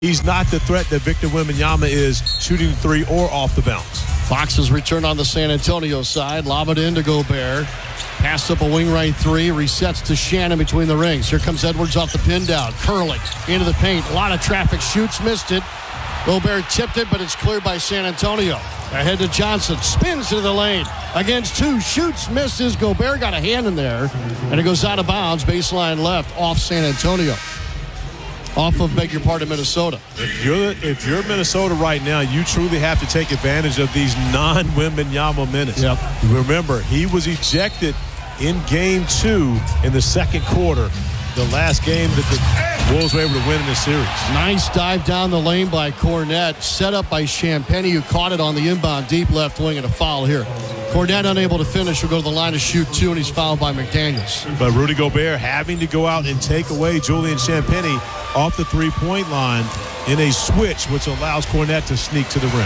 He's not the threat that Victor Wembanyama is shooting the three or off the bounce. Fox's return on the San Antonio side. Lob it in to Gobert. Pass up a wing right three. Resets to Shannon between the rings. Here comes Edwards off the pin down. Curling into the paint. A lot of traffic. Shoots. Missed it. Gobert tipped it, but it's cleared by San Antonio. Ahead to Johnson. Spins to the lane. Against two. Shoots. Misses. Gobert got a hand in there. And it goes out of bounds. Baseline left off San Antonio. Off of, Minnesota. If you're Minnesota right now, you truly have to take advantage of these non-Wembanyama minutes. Yep. Remember, he was ejected in Game 2 in the second quarter, the last game that the Wolves were able to win in the series. Nice dive down the lane by Kornet, set up by Champagnie, who caught it on the inbound deep left wing, and a foul here. Kornet unable to finish, will go to the line to shoot two, and he's fouled by McDaniels. But Rudy Gobert having to go out and take away Julian Champagnie off the three-point line in a switch, which allows Kornet to sneak to the rim.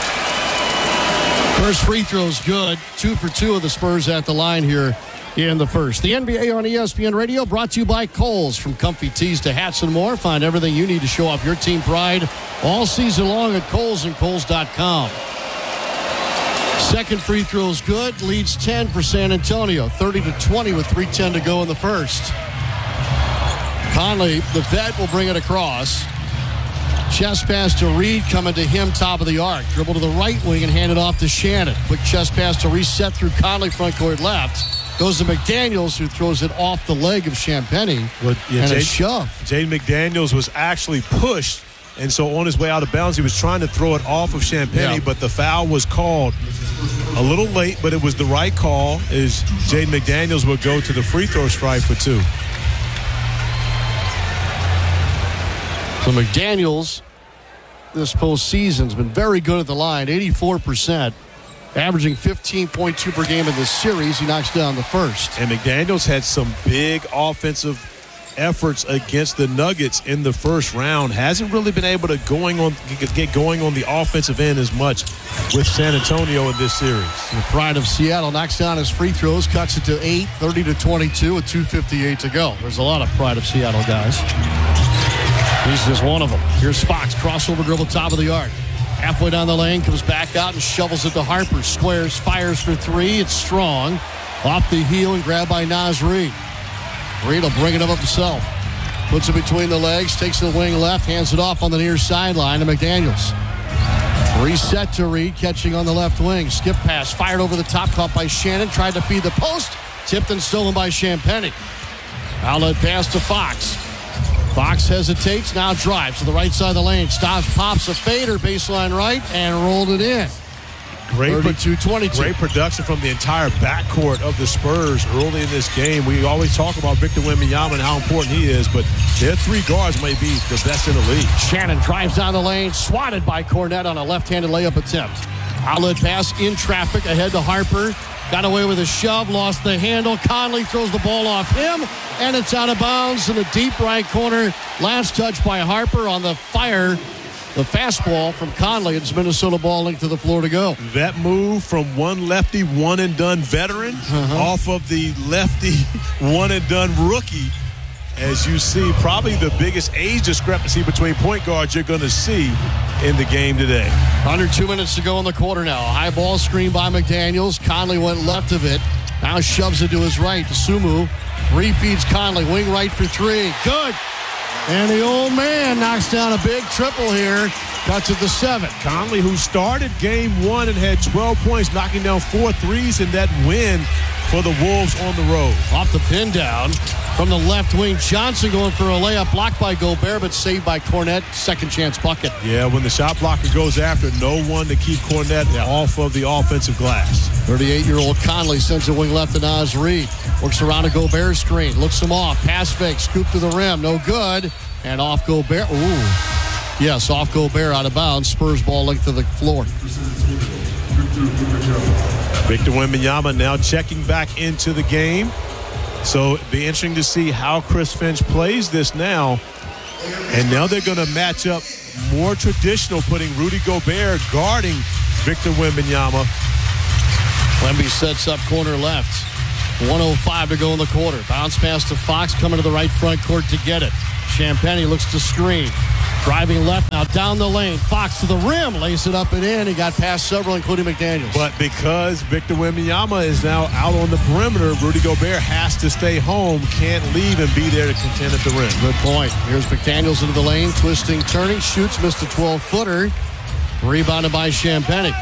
First free throw's good. 2 for 2 of the Spurs at the line here in the first. The NBA on ESPN Radio, brought to you by Kohl's. From comfy tees to hats and more, find everything you need to show off your team pride all season long at Kohl's and Kohl's.com. Second free throw is good. Leads 10 for San Antonio. 30-20 with 3:10 to go in the first. Conley, the vet, will bring it across. Chest pass to Reed, coming to him, top of the arc. Dribble to the right wing and hand it off to Shannon. Quick chest pass to reset through Conley, front court left. Goes to McDaniels, who throws it off the leg of Champagnie. And a shove. Jaden McDaniels was actually pushed, and so on his way out of bounds, he was trying to throw it off of Champagnie, but the foul was called a little late, but it was the right call, as Jaden McDaniels would go to the free throw stripe for two. So McDaniels, this postseason, has been very good at the line, 84%, averaging 15.2 per game in this series. He knocks down the first. And McDaniels had some big offensive efforts against the Nuggets in the first round. Hasn't really been able to get going on the offensive end as much with San Antonio in this series. The pride of Seattle knocks down his free throws, cuts it to 8, 30-22 with 2:58 to go. There's a lot of pride of Seattle guys. He's just one of them. Here's Fox, crossover dribble, top of the arc. Halfway down the lane, comes back out and shovels it to Harper. Squares, fires for three. It's strong. Off the heel and grabbed by Naz Reid. Reid will bring it up himself. Puts it between the legs, takes the wing left, hands it off on the near sideline to McDaniels. Reset to Reid, catching on the left wing. Skip pass, fired over the top, caught by Shannon. Tried to feed the post. Tipped and stolen by Champagnie. Outlet pass to Fox. Fox hesitates, now drives to the right side of the lane. Stops, pops a fader, baseline right, and rolled it in. Great 32-22. Great production from the entire backcourt of the Spurs early in this game. We always talk about Victor Wembanyama and how important he is, but their three guards may be the best in the league. Shannon drives down the lane, swatted by Kornet on a left-handed layup attempt. Outlet pass in traffic, ahead to Harper. Got away with a shove, lost the handle. Conley throws the ball off him, and it's out of bounds in the deep right corner. Last touch by Harper on the fire. The fastball from Conley. It's Minnesota ball linked to the floor to go. That move from one lefty, one-and-done veteran off of the lefty, one-and-done rookie. As you see, probably the biggest age discrepancy between point guards you're going to see in the game today. Under 2 minutes to go in the quarter now. A high ball screen by McDaniels. Conley went left of it. Now shoves it to his right. Sumu refeeds Conley. Wing right for three. Good. And the old man knocks down a big triple here. Cuts it to 7. Conley, who started game 1 and had 12 points, knocking down 4 threes in that win for the Wolves on the road. Off the pin down from the left wing. Johnson going for a layup, blocked by Gobert, but saved by Kornet. Second chance bucket. Yeah, when the shot blocker goes after, no one to keep Kornet off of the offensive glass. 38-year-old Conley sends a wing left to Naz Reid. Works around a Gobert screen. Looks him off. Pass fake. Scoop to the rim. No good. And off Gobert. Ooh. Yes, off Gobert, out of bounds. Spurs ball linked to the floor. Victor Wembanyama now checking back into the game. So it'll be interesting to see how Chris Finch plays this now. And now they're going to match up more traditional, putting Rudy Gobert guarding Victor Wembanyama. Wemby sets up corner left. 1:05 to go in the quarter. Bounce pass to Fox, coming to the right front court to get it. Champagnie looks to screen. Driving left now down the lane. Fox to the rim. Lays it up and in. He got past several, including McDaniels. But because Victor Wembanyama is now out on the perimeter, Rudy Gobert has to stay home, can't leave and be there to contend at the rim. Good point. Here's McDaniels into the lane. Twisting, turning. Shoots. Missed a 12-footer. Rebounded by Champagnie.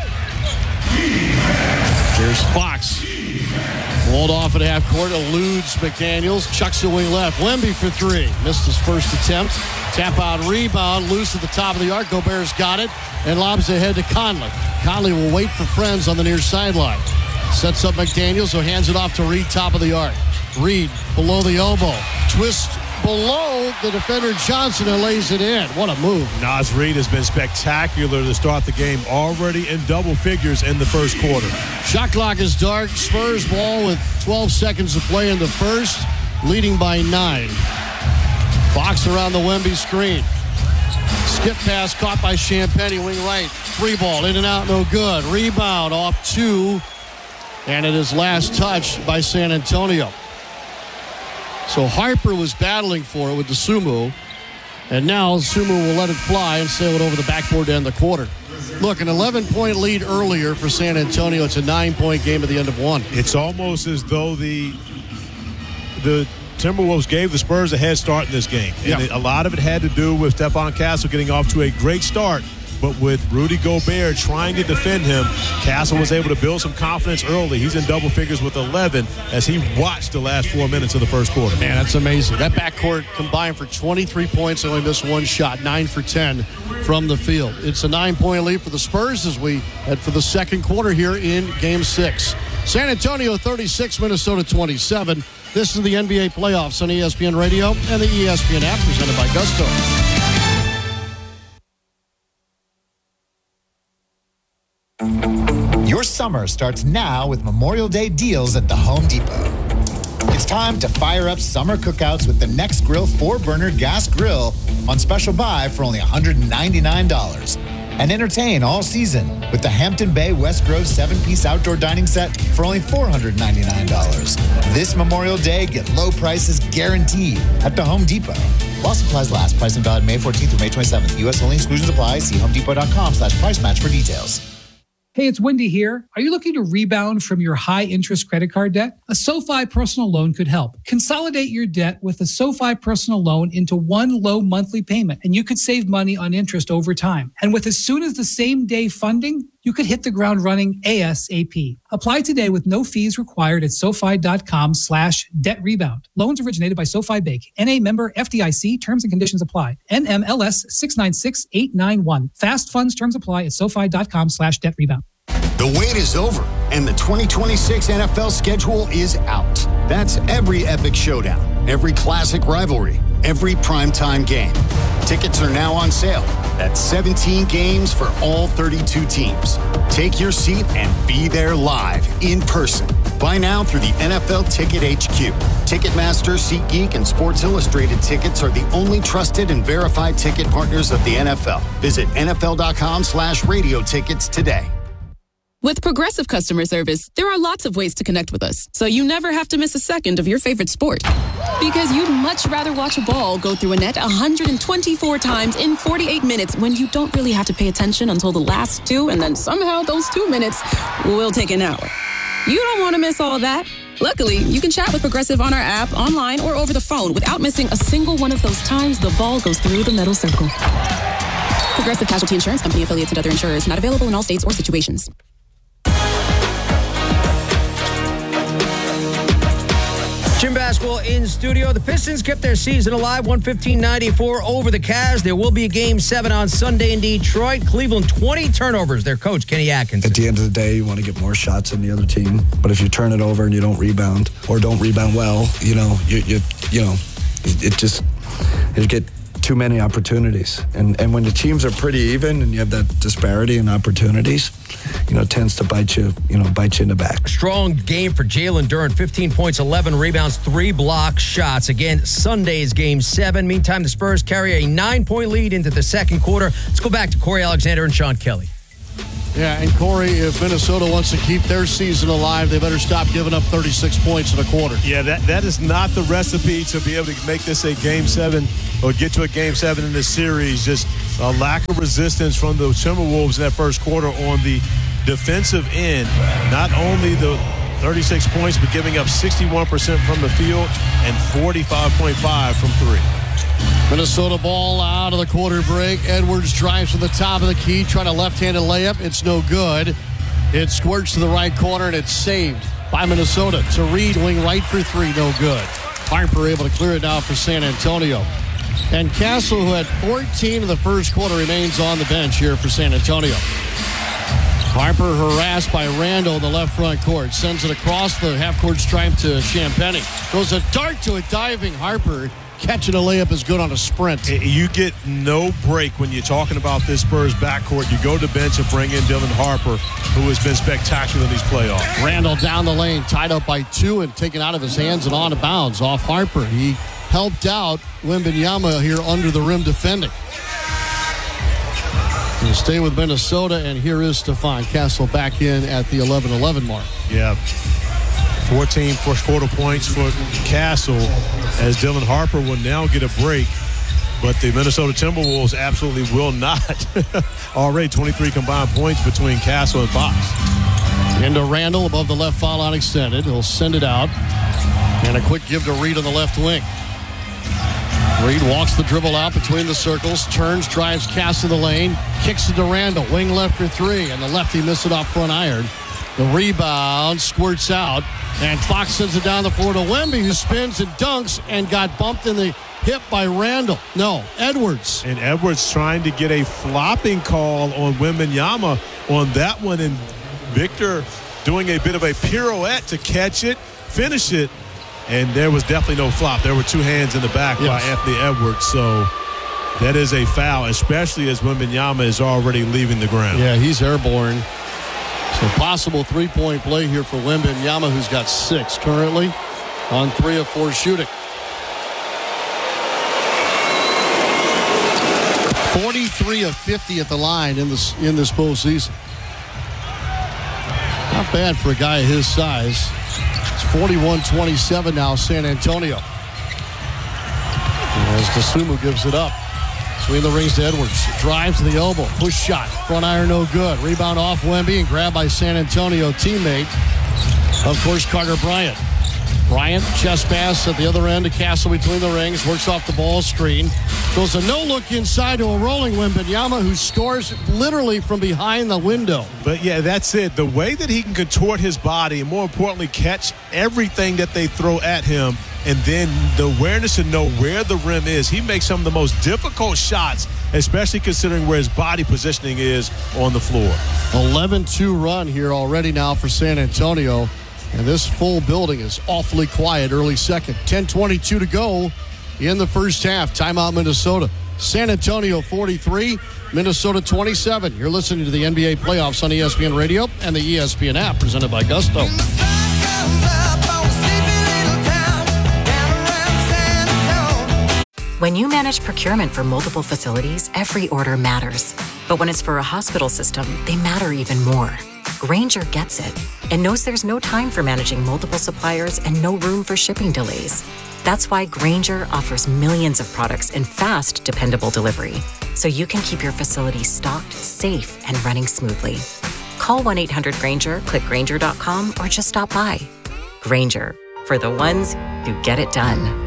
Here's Fox. Walled off at half court. Eludes McDaniels. Chucks the wing left. Wemby for three. Missed his first attempt. Tap out rebound. Loose at the top of the arc. Gobert's got it. And lobs ahead to Conley. Conley will wait for friends on the near sideline. Sets up McDaniels, who hands it off to Reed, top of the arc. Reed below the elbow. Twist below the defender Johnson and lays it in. What a move. Naz Reid has been spectacular to start the game, already in double figures in the first quarter. Shot clock is dark. Spurs ball with 12 seconds to play in the first, leading by 9. Fox around the Wemby screen. Skip pass caught by Champagnie, wing right. Free ball, in and out, no good. Rebound off 2, and it is last touch by San Antonio. So Harper was battling for it with the Sumu, and now Sumu will let it fly and sail it over the backboard to end the quarter. Look, an 11-point lead earlier for San Antonio. It's a 9-point game at the end of 1. It's almost as though the Timberwolves gave the Spurs a head start in this game. And a lot of it had to do with Stephon Castle getting off to a great start. But with Rudy Gobert trying to defend him, Castle was able to build some confidence early. He's in double figures with 11 as he watched the last 4 minutes of the first quarter. Man, that's amazing. That backcourt combined for 23 points, only missed one shot, 9 for 10 from the field. It's a 9-point lead for the Spurs as we head for the second quarter here in Game 6. San Antonio 36, Minnesota 27. This is the NBA playoffs on ESPN Radio and the ESPN app, presented by Gusto. Your summer starts now with Memorial Day deals at the Home Depot. It's time to fire up summer cookouts with the Next Grill 4-burner gas grill on special buy for only $199. And entertain all season with the Hampton Bay West Grove 7-piece outdoor dining set for only $499. This Memorial Day, get low prices guaranteed at the Home Depot. While supplies last, price and valid May 14th through May 27th. U.S. only, exclusions apply. See homedepot.com/price match for details. Hey, it's Wendy here. Are you looking to rebound from your high-interest credit card debt? A SoFi personal loan could help. Consolidate your debt with a SoFi personal loan into one low monthly payment, and you could save money on interest over time. And with as soon as the same day funding, you could hit the ground running ASAP. Apply today with no fees required at SoFi.com/debt rebound. Loans originated by SoFi Bank. NA member FDIC. Terms and conditions apply. NMLS 696891. Fast funds terms apply at SoFi.com/debt rebound. The wait is over, and the 2026 NFL schedule is out. That's every epic showdown, every classic rivalry, every primetime game. Tickets are now on sale. That's 17 games for all 32 teams. Take your seat and be there live, in person. Buy now through the NFL Ticket HQ. Ticketmaster, SeatGeek, and Sports Illustrated tickets are the only trusted and verified ticket partners of the NFL. Visit NFL.com/radio tickets today. With Progressive Customer Service, there are lots of ways to connect with us, so you never have to miss a second of your favorite sport. Because you'd much rather watch a ball go through a net 124 times in 48 minutes when you don't really have to pay attention until the last 2, and then somehow those 2 minutes will take an hour. You don't want to miss all of that. Luckily, you can chat with Progressive on our app, online, or over the phone without missing a single one of those times the ball goes through the metal circle. Progressive Casualty Insurance Company, affiliates, and other insurers. Not available in all states or situations. Gym basketball in studio. The Pistons kept their season alive, 115-94 over the Cavs. There will be a Game 7 on Sunday in Detroit. Cleveland, 20 turnovers. Their coach, Kenny Atkinson. At the end of the day, you want to get more shots than the other team. But if you turn it over and you don't rebound, or don't rebound well, you get too many opportunities. And when the teams are pretty even and you have that disparity in opportunities, it tends to bite you in the back. Strong game for Jalen Duren. 15 points, 11 rebounds, 3 block shots. Again, Sunday's Game 7. Meantime, the Spurs carry a 9-point lead into the second quarter. Let's go back to Corey Alexander and Sean Kelly. Yeah, and Corey, if Minnesota wants to keep their season alive, they better stop giving up 36 points in a quarter. Yeah, that is not the recipe to be able to make this a Game 7 or get to a Game 7 in this series. Just a lack of resistance from the Timberwolves in that first quarter on the defensive end. Not only the 36 points, but giving up 61% from the field and 45.5 from three. Minnesota ball out of the quarter break. Edwards drives to the top of the key, trying a left-handed layup. It's no good. It squirts to the right corner, and it's saved by Minnesota. To Reed, wing right for three, no good. Harper able to clear it down for San Antonio. And Castle, who had 14 in the first quarter, remains on the bench here for San Antonio. Harper harassed by Randall in the left front court. Sends it across the half-court stripe to Champagnie. Throws a dart to a diving Harper. Catching a layup is good on a sprint. You get no break when you're talking about this Spurs backcourt. You go to the bench and bring in Dylan Harper, who has been spectacular in these playoffs. Randall down the lane, tied up by two and taken out of his hands and on to bounds off Harper. He helped out Wembanyama here under the rim defending. We'll stay with Minnesota, and here is Stephon Castle back in at the 11-11 mark. Yeah. 14 first quarter points for Castle as Dylan Harper will now get a break. But the Minnesota Timberwolves absolutely will not. Already 23 combined points between Castle and Fox. Into Randall above the left foul line extended. He'll send it out. And a quick give to Reed on the left wing. Reed walks the dribble out between the circles, turns, drives Castle the lane, kicks it to Randall, wing left for three, and the lefty missed it off front iron. The rebound squirts out, and Fox sends it down the floor to Wemby, who spins and dunks and got bumped in the hip by Randall. No, Edwards. And Edwards trying to get a flopping call on Wembanyama on that one, and Victor doing a bit of a pirouette to catch it, finish it, and there was definitely no flop. There were two hands in the back by Anthony Edwards, so that is a foul, especially as Wembanyama is already leaving the ground. Yeah, he's airborne. So possible three-point play here for Wembanyama, who's got 6 currently on 3 of 4 shooting. 43 of 50 at the line in this postseason. Not bad for a guy his size. It's 41-27 now, San Antonio. As DeSumo gives it up. Between the rings to Edwards. Drives to the elbow. Push shot. Front iron no good. Rebound off Wemby and grabbed by San Antonio teammate. Of course, Carter Bryant. Bryant, chest pass at the other end to Castle between the rings. Works off the ball screen. Goes a no-look inside to a rolling Wembanyama, who scores literally from behind the window. But, yeah, that's it. The way that he can contort his body and, more importantly, catch everything that they throw at him, and then the awareness to know where the rim is. He makes some of the most difficult shots, especially considering where his body positioning is on the floor. 11-2 run here already now for San Antonio. And this full building is awfully quiet early second. 10:22 to go in the first half. Timeout Minnesota. San Antonio 43, Minnesota 27. You're listening to the NBA playoffs on ESPN Radio and the ESPN app presented by Gusto. When you manage procurement for multiple facilities, every order matters. But when it's for a hospital system, they matter even more. Grainger gets it and knows there's no time for managing multiple suppliers and no room for shipping delays. That's why Grainger offers millions of products in fast, dependable delivery, so you can keep your facility stocked, safe, and running smoothly. Call 1-800-GRAINGER, click Grainger.com, or just stop by. Grainger, for the ones who get it done.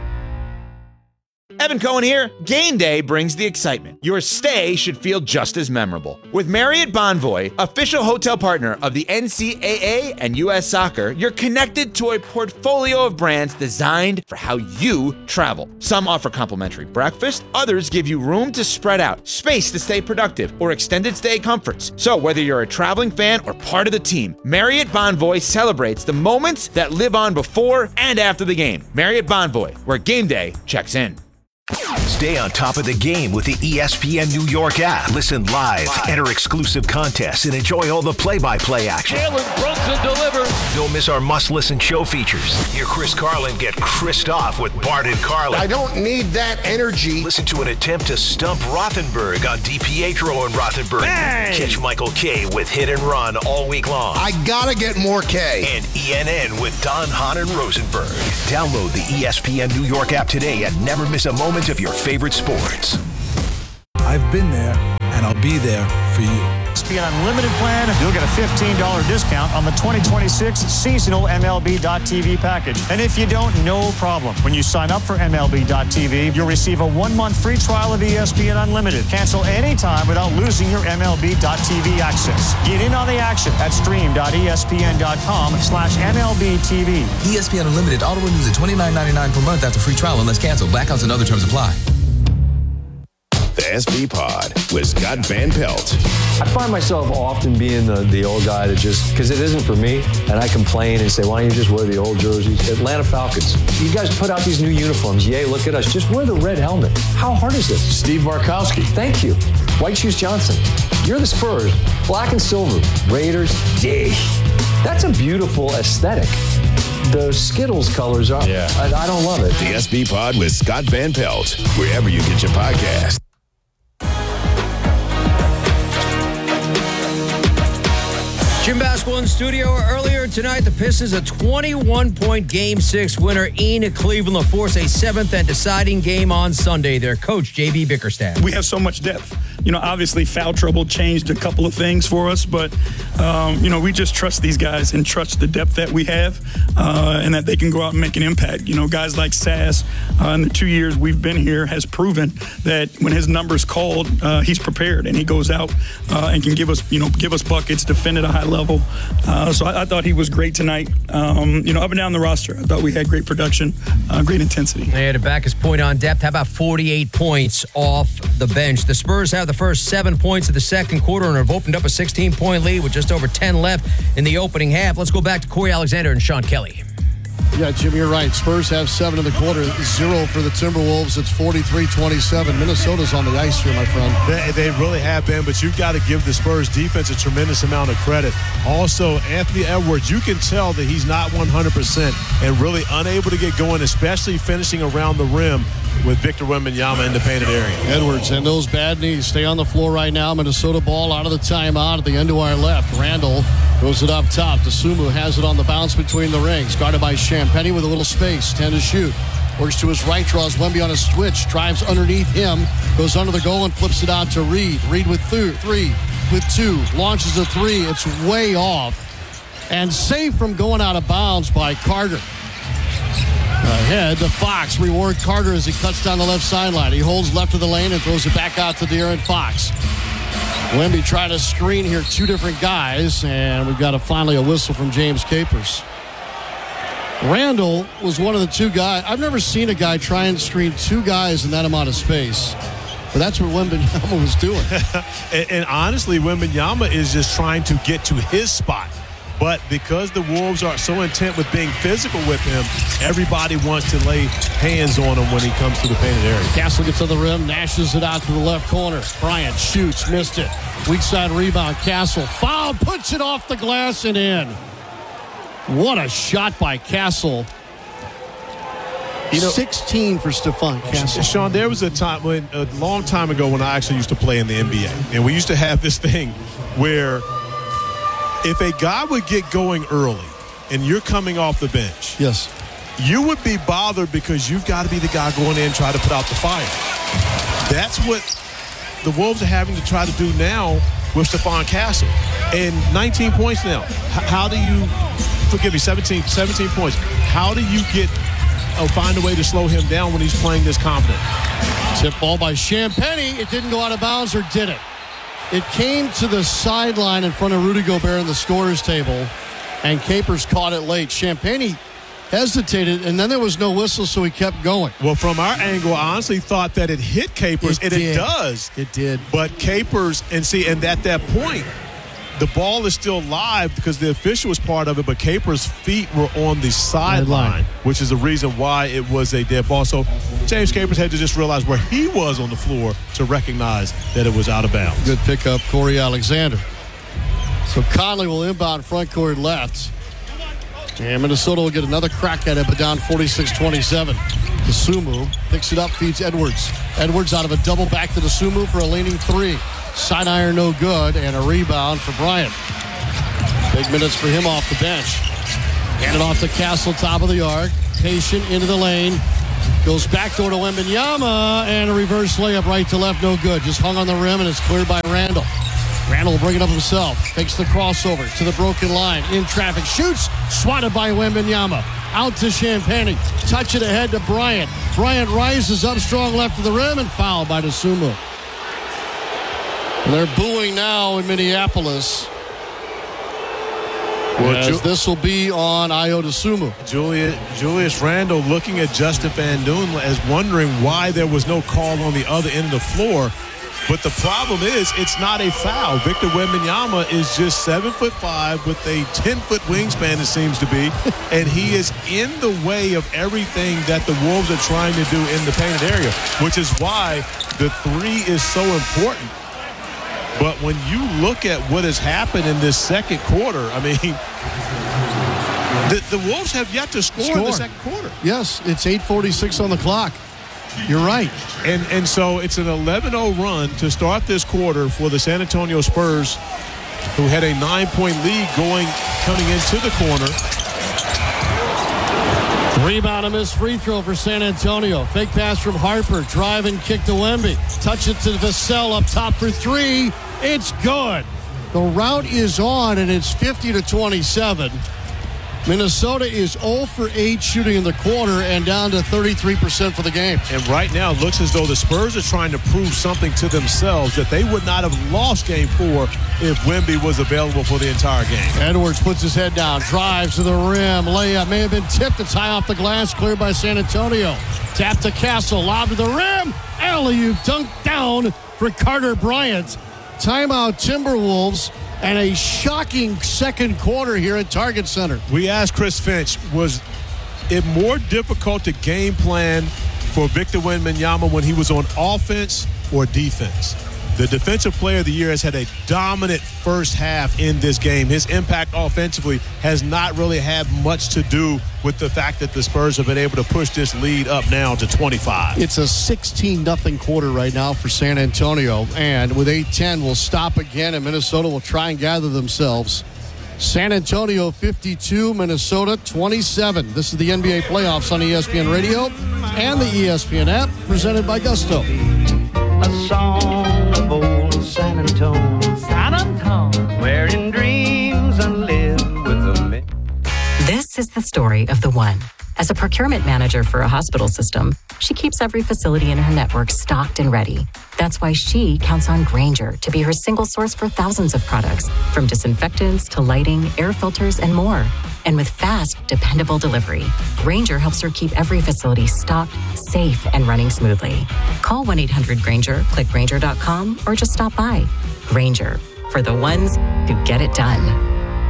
Evan Cohen here. Game day brings the excitement. Your stay should feel just as memorable. With Marriott Bonvoy, official hotel partner of the NCAA and U.S. Soccer, you're connected to a portfolio of brands designed for how you travel. Some offer complimentary breakfast, others give you room to spread out, space to stay productive, or extended stay comforts. So whether you're a traveling fan or part of the team, Marriott Bonvoy celebrates the moments that live on before and after the game. Marriott Bonvoy, where game day checks in. Stay on top of the game with the ESPN New York app. Listen live, enter exclusive contests, and enjoy all the play-by-play action. Jalen Brunson delivers. Don't miss our must-listen show features. Hear Chris Carlin get Chris'd off with Bart and Carlin. I don't need that energy. Listen to an attempt to stump Rothenberg on DiPietro and Rothenberg. Bang! Catch Michael K with Hit and Run all week long. I gotta get more K. And ENN with Don, Hahn, and Rosenberg. Download the ESPN New York app today and never miss a moment of your favorite sports. I've been there, and I'll be there for you. ESPN Unlimited plan, you'll get a $15 discount on the 2026 seasonal MLB.TV package. And if you don't, no problem. When you sign up for MLB.TV, you'll receive a 1-month free trial of ESPN Unlimited. Cancel anytime without losing your MLB.TV access. Get in on the action at stream.espn.com/MLBTV. ESPN Unlimited auto renews at $29.99 per month after free trial unless canceled. Blackouts and other terms apply. The SV Pod with Scott Van Pelt. I find myself often being the old guy that just, because it isn't for me, and I complain and say, why don't you just wear the old jerseys? Atlanta Falcons, you guys put out these new uniforms. Yay, look at us. Just wear the red helmet. How hard is this? Steve Barkowski. Thank you. White Shoes Johnson. You're the Spurs. Black and silver. Raiders. Dig. That's a beautiful aesthetic. The Skittles colors are, I don't love it. The SV Pod with Scott Van Pelt, wherever you get your podcast. Jim Basketball in studio. Earlier tonight, the Pistons, a 21-point Game 6 winner in Cleveland, will force a 7th and deciding game on Sunday. Their coach, J.B. Bickerstaff. We have so much depth. Obviously foul trouble changed a couple of things for us, but, we just trust these guys and trust the depth that we have and that they can go out and make an impact. Guys like Sass, in the 2 years we've been here, has proven that when his number's called, he's prepared and he goes out and can give us buckets, defend at a high level. So I thought he was great tonight. Up and down the roster, I thought we had great production, great intensity. And to back his point on depth, how about 48 points off the bench? The Spurs have the first 7 points of the second quarter and have opened up a 16-point lead with just over 10 left in the opening half. Let's go back to Corey Alexander and Sean Kelly. Yeah, Jim, you're right. Spurs have 7 in the quarter, 0 for the Timberwolves. It's 43-27. Minnesota's on the ice here, my friend. They really have been, but you've got to give the Spurs defense a tremendous amount of credit. Also, Anthony Edwards, you can tell that he's not 100% and really unable to get going, especially finishing around the rim with Victor Wembanyama in the painted area. Edwards and those bad knees stay on the floor right now. Minnesota ball out of the timeout at the end of our left. Randall goes it up top. Dosunmu has it on the bounce between the rings. Guarded by Champagnie with a little space. 10 to shoot. Works to his right, draws Wemby on a switch. Drives underneath him. Goes under the goal and flips it out to Reed. Reed with 3, with 2. Launches a 3. It's way off. And saved from going out of bounds by Carter. Ahead to Fox. Reward Carter as he cuts down the left sideline. He holds left of the lane and throws it back out to De'Aaron Fox. Wemby trying to screen here 2 different guys, and we've got finally a whistle from James Capers. Randall was one of the 2 guys. I've never seen a guy try and screen 2 guys in that amount of space. But that's what Wembanyama was doing. and honestly, Wembanyama is just trying to get to his spot. But because the Wolves are so intent with being physical with him, everybody wants to lay hands on him when he comes to the painted area. Castle gets on the rim, nashes it out to the left corner. Bryant shoots, missed it. Weak side rebound, Castle. Foul, puts it off the glass and in. What a shot by Castle. 16 for Stephon Castle. Sean, there was a long time ago when I actually used to play in the NBA. And we used to have this thing where if a guy would get going early and you're coming off the bench, yes, you would be bothered because you've got to be the guy going in and try to put out the fire. That's what the Wolves are having to try to do now with Stephon Castle. And 19 points now. How do you, 17 points. How do you find a way to slow him down when he's playing this confident? Tip ball by Champagnie. It didn't go out of bounds, or did it? It came to the sideline in front of Rudy Gobert in the scorer's table, and Capers caught it late. Champagnie hesitated, and then there was no whistle, so he kept going. Well, from our angle, I honestly thought that it hit Capers, and it does. It did. But Capers, and at that point, the ball is still live because the official was part of it, but Capers' feet were on the sideline, which is the reason why it was a dead ball. So James Capers had to just realize where he was on the floor to recognize that it was out of bounds. Good pickup, Corey Alexander. So Conley will inbound front court left. And Minnesota will get another crack at it, but down 46-27. Dosunmu picks it up, feeds Edwards. Edwards out of a double back to Dosunmu for a leaning three. Side iron no good, and a rebound for Bryant. Big minutes for him off the bench. Hand it off to Castle, top of the arc. Patient into the lane. Goes back door to Wembanyama, and a reverse layup right to left, no good. Just hung on the rim, and it's cleared by Randall. Randall will bring it up himself. Takes the crossover to the broken line. In traffic. Shoots. Swatted by Wembanyama. Out to Champagnie. Touch it ahead to Bryant. Bryant rises up strong left of the rim and fouled by Dosunmu. And they're booing now in Minneapolis. This will be on Ayo Dosunmu. Julius Randle looking at Justin Van Duyn as wondering why there was no call on the other end of the floor. But the problem is, it's not a foul. Victor Wembanyama is just 7'5" with a 10-foot wingspan, it seems to be, and he is in the way of everything that the Wolves are trying to do in the painted area, which is why the three is so important. But when you look at what has happened in this second quarter, I mean, the Wolves have yet to score in the second quarter. Yes, it's 8:46 on the clock. You're right. And so it's an 11-0 run to start this quarter for the San Antonio Spurs, who had a 9-point lead coming into the corner. Rebound and missed free throw for San Antonio. Fake pass from Harper. Drive and kick to Wemby. Touch it to Vassell up top for three. It's good. The route is on, and it's 50-27. Minnesota is 0 for 8 shooting in the quarter and down to 33% for the game. And right now it looks as though the Spurs are trying to prove something to themselves that they would not have lost game 4 if Wemby was available for the entire game. Edwards puts his head down, drives to the rim, layup may have been tipped. It's high off the glass, cleared by San Antonio. Tap to Castle, lob to the rim, alley-oop dunk down for Carter Bryant. Timeout Timberwolves. And a shocking second quarter here at Target Center. We asked Chris Finch, was it more difficult to game plan for Victor Wembanyama when he was on offense or defense? The Defensive Player of the Year has had a dominant first half in this game. His impact offensively has not really had much to do with the fact that the Spurs have been able to push this lead up now to 25. It's a 16-0 quarter right now for San Antonio. And with 8:10, we'll stop again, and Minnesota will try and gather themselves. San Antonio 52, Minnesota 27. This is the NBA playoffs on ESPN Radio and the ESPN app, presented by Gusto. A song of old San Antone. San Antone. Wherein dreams and live with the men. This is the story of the one. As a procurement manager for a hospital system, she keeps every facility in her network stocked and ready. That's why she counts on Grainger to be her single source for thousands of products, from disinfectants to lighting, air filters, and more. And with fast, dependable delivery, Grainger helps her keep every facility stocked, safe, and running smoothly. Call 1-800-GRAINGER, click Grainger.com, or just stop by. Grainger, for the ones who get it done.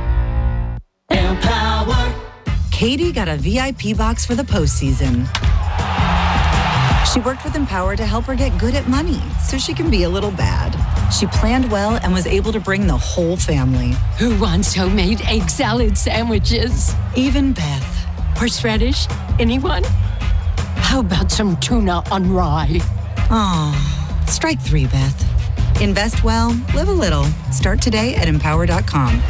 Empower. Katie got a VIP box for the postseason. She worked with Empower to help her get good at money so she can be a little bad. She planned well and was able to bring the whole family. Who wants homemade egg salad sandwiches? Even Beth. Horseradish? Anyone? How about some tuna on rye? Aw, strike 3, Beth. Invest well, live a little. Start today at Empower.com.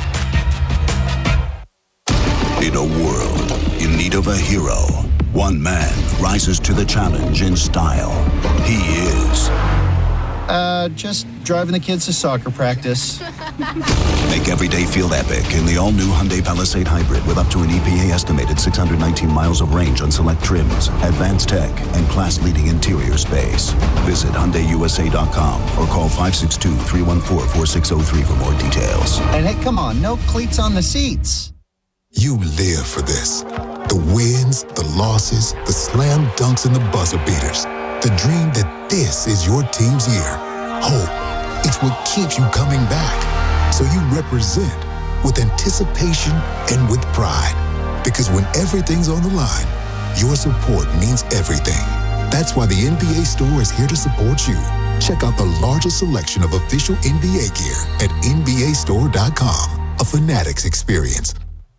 In a world in need of a hero, one man rises to the challenge in style. He is... just driving the kids to soccer practice. Make every day feel epic in the all-new Hyundai Palisade Hybrid with up to an EPA-estimated 619 miles of range on select trims, advanced tech, and class-leading interior space. Visit HyundaiUSA.com or call 562-314-4603 for more details. And hey, come on, no cleats on the seats. You live for this. The wins, the losses, the slam dunks, and the buzzer beaters. The dream that this is your team's year. Hope, it's what keeps you coming back. So you represent with anticipation and with pride. Because when everything's on the line, your support means everything. That's why the NBA Store is here to support you. Check out the largest selection of official NBA gear at NBAstore.com. A Fanatics experience.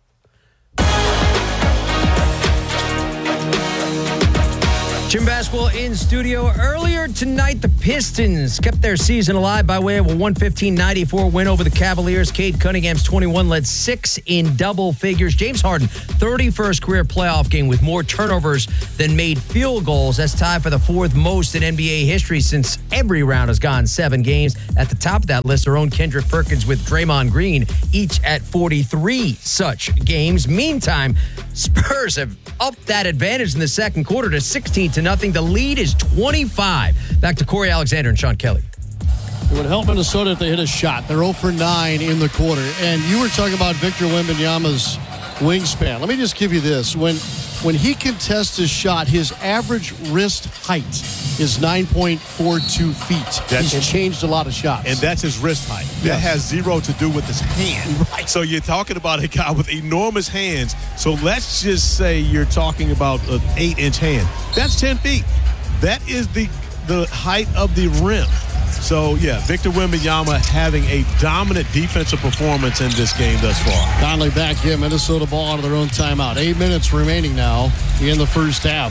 Gym basketball in studio. Earlier tonight, the Pistons kept their season alive by way of a 115-94 win over the Cavaliers. Cade Cunningham's 21 led 6 in double figures. James Harden, 31st career playoff game with more turnovers than made field goals. That's tied for the 4th most in NBA history since every round has gone 7 games. At the top of that list, our own Kendrick Perkins with Draymond Green, each at 43 such games. Meantime, Spurs have upped that advantage in the second quarter to 16-0. The lead is 25. Back to Corey Alexander and Sean Kelly. It would help Minnesota if they hit a shot. They're 0 for 9 in the quarter. And you were talking about Victor Wembanyama's wingspan. Let me just give you this. When he contests his shot, his average wrist height is 9.42 feet. He's changed a lot of shots. And that's his wrist height. That has zero to do with his hand. Right. So you're talking about a guy with enormous hands. So let's just say you're talking about an 8-inch hand. That's 10 feet. That is the height of the rim. So, yeah, Victor Wembanyama having a dominant defensive performance in this game thus far. Conley back in. Minnesota ball out of their own timeout. 8 minutes remaining now in the first half.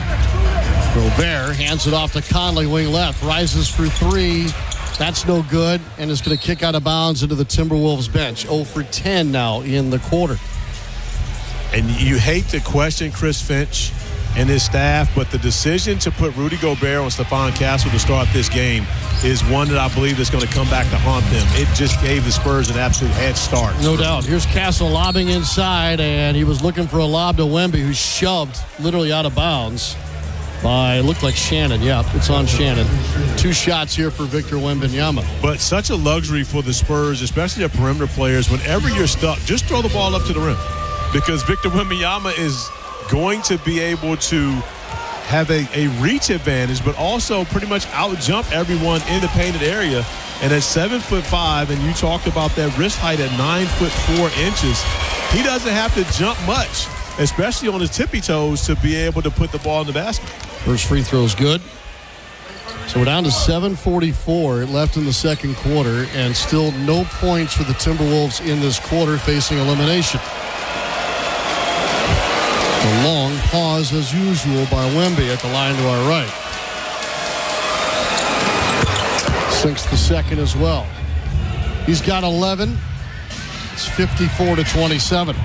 Gobert hands it off to Conley, wing left. Rises for 3. That's no good, and is going to kick out of bounds into the Timberwolves bench. 0 for 10 now in the quarter. And you hate to question Chris Finch and his staff, but the decision to put Rudy Gobert on Stephon Castle to start this game is one that I believe is going to come back to haunt them. It just gave the Spurs an absolute head start. No doubt. Here's Castle lobbing inside, and he was looking for a lob to Wemby, who shoved literally out of bounds by, it looked like Shannon. Yeah, it's on Shannon. 2 shots here for Victor Wembanyama. But such a luxury for the Spurs, especially the perimeter players. Whenever you're stuck, just throw the ball up to the rim, because Victor Wembanyama is going to be able to have a reach advantage, but also pretty much out-jump everyone in the painted area. And at 7'5", and you talked about that wrist height at 9'4", he doesn't have to jump much, especially on his tippy toes, to be able to put the ball in the basket. First free throw is good. So we're down to 7:44 left in the second quarter, and still no points for the Timberwolves in this quarter, facing elimination. A long pause, as usual, by Wemby at the line to our right. Sinks the second as well. He's got 11. It's 54-27.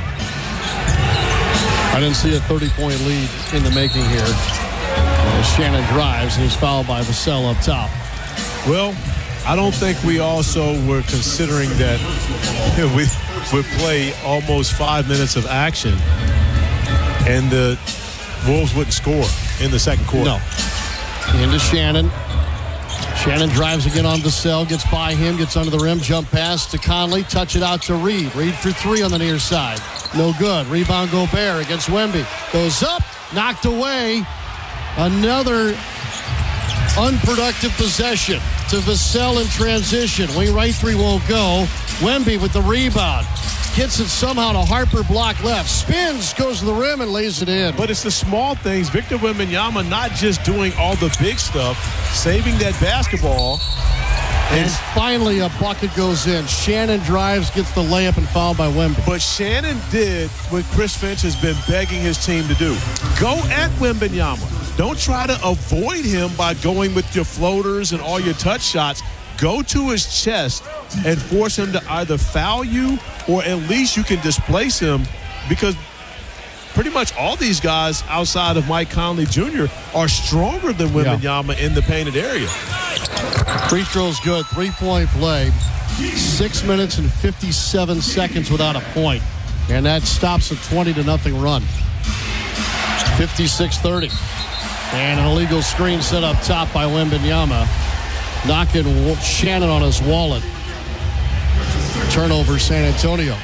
I didn't see a 30-point lead in the making here. Shannon drives, and he's fouled by Vassell up top. Well, I don't think we also were considering that we would play almost 5 minutes of action and the Wolves wouldn't score in the second quarter. No. Into Shannon. Shannon drives again on Vassell, gets by him, gets under the rim, jump pass to Conley, touch it out to Reed. Reed for 3 on the near side. No good. Rebound Gobert against Wemby. Goes up, knocked away. Another unproductive possession to Vassell in transition. Wing right 3 won't go. Wemby with the rebound. Gets it somehow to Harper, block left. Spins, goes to the rim, and lays it in. But it's the small things. Victor Wembanyama not just doing all the big stuff, saving that basketball. And finally a bucket goes in. Shannon drives, gets the layup, and fouled by Wemby. But Shannon did what Chris Finch has been begging his team to do. Go at Wembanyama. Don't try to avoid him by going with your floaters and all your touch shots. Go to his chest and force him to either foul you, or at least you can displace him, because pretty much all these guys outside of Mike Conley Jr. are stronger than Wembanyama in the painted area. Free throw's good. 3-point play. 6 minutes and 57 seconds without a point. And that stops a 20-0 run. 56-30. And an illegal screen set up top by Wembanyama. Knocking Shannon on his wallet. Turnover, San Antonio.